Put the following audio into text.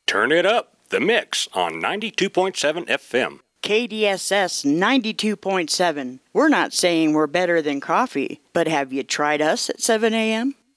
Turn it up, The Mix on 92.7 FM. KDSS 92.7. We're not saying we're better than coffee, but have you tried us at 7 a.m.?